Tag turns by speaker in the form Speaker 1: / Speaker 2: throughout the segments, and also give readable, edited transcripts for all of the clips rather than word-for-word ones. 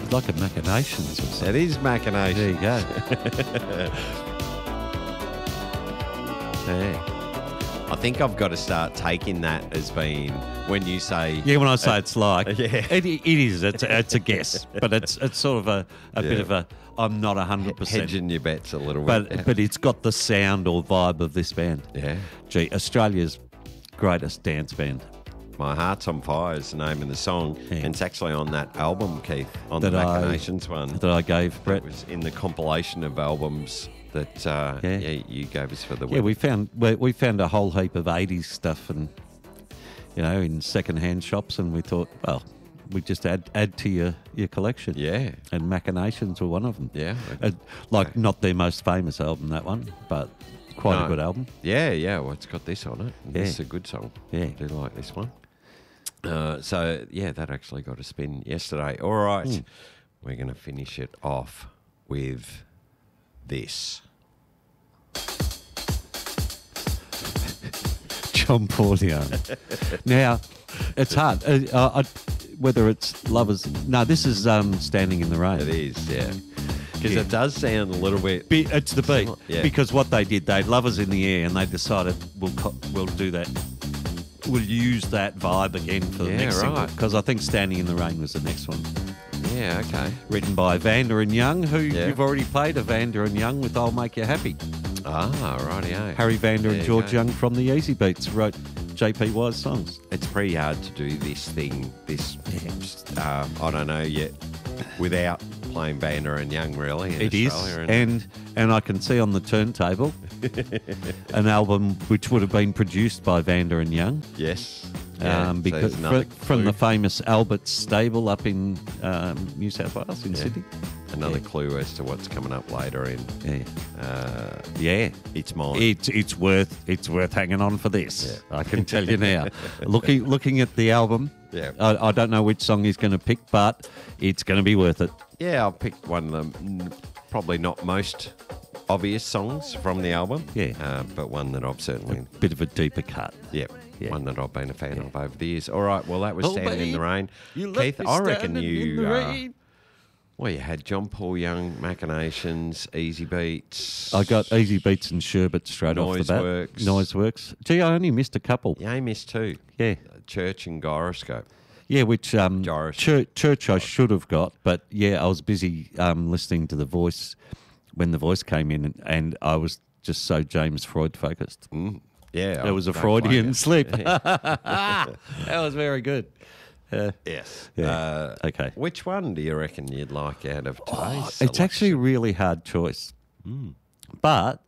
Speaker 1: like a Machinations or something.
Speaker 2: It is Machinations.
Speaker 1: There you go.
Speaker 2: Yeah. I think I've got to start taking that as being when you say...
Speaker 1: Yeah, when I say it's like,
Speaker 2: yeah.
Speaker 1: it is. It's a guess, but it's sort of a bit of a. I'm not 100%.
Speaker 2: Hedging your bets a little bit.
Speaker 1: But it's got the sound or vibe of this band.
Speaker 2: Yeah.
Speaker 1: Gee, Australia's greatest dance band.
Speaker 2: My Heart's on Fire is the name of the song,
Speaker 1: Yeah.
Speaker 2: and it's actually on that album, Keith, on
Speaker 1: That
Speaker 2: the
Speaker 1: I-
Speaker 2: Machinations one.
Speaker 1: that I gave Brett.
Speaker 2: It was in the compilation of albums that you gave us for the
Speaker 1: Yeah,
Speaker 2: web.
Speaker 1: we found a whole heap of 80s stuff and in second-hand shops, and we thought, well, we just add to your collection.
Speaker 2: Yeah.
Speaker 1: And Machinations were one of them.
Speaker 2: Yeah.
Speaker 1: Not their most famous album, that one, but quite a good album.
Speaker 2: Yeah. Well, it's got this on it.
Speaker 1: Yeah.
Speaker 2: This is a good song.
Speaker 1: Yeah.
Speaker 2: I do like this one. That actually got a spin yesterday. All right. We're going to finish it off with this.
Speaker 1: John Paul Young. Now, it's hard. Whether it's Lovers... No, this is Standing in the Rain.
Speaker 2: It is, yeah. Because
Speaker 1: Yeah.
Speaker 2: it does sound a little bit...
Speaker 1: It's the beat.
Speaker 2: Yeah.
Speaker 1: Because what they did, they had Lovers in the Air, and they decided we'll do that. We'll use that vibe again for the
Speaker 2: Yeah,
Speaker 1: next single.
Speaker 2: right.
Speaker 1: Because I think Standing in the Rain was the next one.
Speaker 2: Yeah, okay.
Speaker 1: Written by Vanda and Young, who
Speaker 2: Yeah.
Speaker 1: you've already played, a Vanda and Young with I'll Make You Happy.
Speaker 2: Ah, rightio.
Speaker 1: Harry Vanda
Speaker 2: There
Speaker 1: and
Speaker 2: you
Speaker 1: George
Speaker 2: go.
Speaker 1: Young from the Easy Beats wrote JPY's songs.
Speaker 2: It's pretty hard to do this thing, I don't know yet, without playing Vanda and Young, really. In
Speaker 1: It is,
Speaker 2: Australia, and
Speaker 1: and I can see on the turntable an album which would have been produced by Vanda and Young.
Speaker 2: yes. Yeah, so
Speaker 1: Because
Speaker 2: there's another
Speaker 1: from the
Speaker 2: clue.
Speaker 1: famous Albert stable up in New South Wales in Sydney.
Speaker 2: Another
Speaker 1: Yeah.
Speaker 2: clue as to what's coming up later in
Speaker 1: Yeah,
Speaker 2: It's Mine.
Speaker 1: it's worth hanging on for this. I can tell you now. looking at the album,
Speaker 2: Yeah.
Speaker 1: I don't know which song he's going to pick, but it's going to be worth it.
Speaker 2: Yeah, I'll pick one of them, probably not most obvious songs from the album.
Speaker 1: Yeah.
Speaker 2: But one that I've certainly...
Speaker 1: Bit of a deeper cut.
Speaker 2: Yeah,
Speaker 1: Yeah.
Speaker 2: one that I've been a fan of over the years. All right, well, that was
Speaker 1: Oh,
Speaker 2: Standing in the
Speaker 1: babe,
Speaker 2: Rain.
Speaker 1: you left
Speaker 2: Keith,
Speaker 1: me
Speaker 2: I reckon
Speaker 1: standing in
Speaker 2: you...
Speaker 1: the rain.
Speaker 2: Well, you had John Paul Young, Machinations, Easy Beats.
Speaker 1: I got Easy Beats and Sherbet straight off the bat.
Speaker 2: Noiseworks.
Speaker 1: Noiseworks. Gee, I only missed a couple.
Speaker 2: Yeah, I missed two.
Speaker 1: Yeah.
Speaker 2: Church and Gyroscope.
Speaker 1: Yeah, which
Speaker 2: Gyroscope.
Speaker 1: church I should have got, but yeah, I was busy listening to The Voice when The Voice came in, and I was just so James Freud focused.
Speaker 2: Yeah.
Speaker 1: It was a
Speaker 2: don't
Speaker 1: Freudian
Speaker 2: blame you.
Speaker 1: slip. That was very good.
Speaker 2: Yes.
Speaker 1: Yeah. Okay.
Speaker 2: Which one do you reckon you'd like out of today's
Speaker 1: It's actually a
Speaker 2: selection?
Speaker 1: really hard choice. But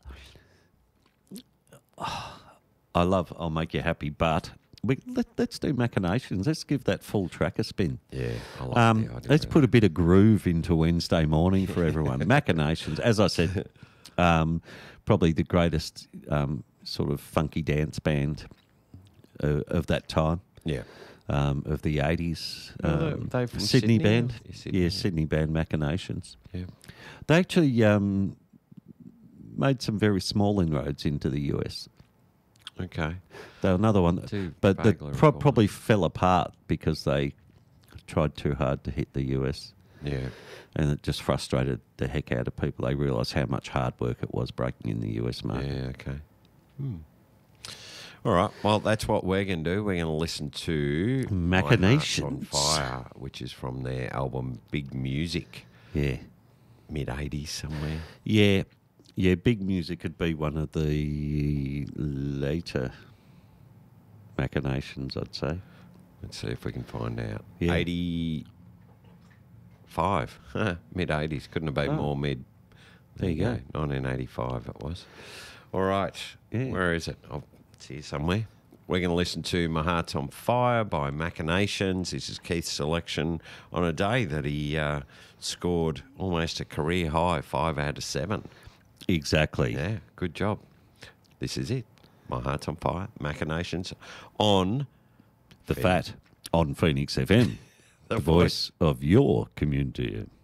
Speaker 1: I love I'll Make You Happy, but let's do Machinations. Let's give that full track a spin.
Speaker 2: Yeah, I like the idea.
Speaker 1: Let's put a bit of groove into Wednesday morning for everyone. Machinations, as I said, probably the greatest sort of funky dance band of that time.
Speaker 2: Yeah.
Speaker 1: Of the 80s.
Speaker 2: They from
Speaker 1: Sydney
Speaker 2: Sydney,
Speaker 1: band.
Speaker 2: yeah, Sydney,
Speaker 1: Yeah,
Speaker 2: yeah.
Speaker 1: Sydney band Machinations.
Speaker 2: Yeah.
Speaker 1: They actually made some very small inroads into the US.
Speaker 2: Okay.
Speaker 1: They're another one,
Speaker 2: Do
Speaker 1: but that
Speaker 2: vaguely recall
Speaker 1: probably fell apart because they tried too hard to hit the US.
Speaker 2: Yeah.
Speaker 1: And it just frustrated the heck out of people. They realised how much hard work it was breaking in the US market.
Speaker 2: Yeah, okay. All right. Well, that's what we're going to do. We're going to listen to My Heart's on
Speaker 1: Machinations.
Speaker 2: Fire, which is from their album Big Music,
Speaker 1: Yeah.
Speaker 2: mid-80s somewhere.
Speaker 1: Yeah. Yeah, Big Music could be one of the later Machinations, I'd say.
Speaker 2: Let's see if we can find out.
Speaker 1: Yeah.
Speaker 2: 85. Mid-80s. Couldn't have been more mid.
Speaker 1: There you go.
Speaker 2: 1985 it was. All right.
Speaker 1: Yeah.
Speaker 2: Where is it? Oh, it's here somewhere. We're going to listen to My Heart's on Fire by Machinations. This is Keith's selection on a day that he scored almost a career high, 5 out of 7.
Speaker 1: Exactly.
Speaker 2: Yeah, good job. This is it. My Heart's on Fire, Machinations on
Speaker 1: The Fat on Phoenix FM.
Speaker 2: The
Speaker 1: the voice of your community.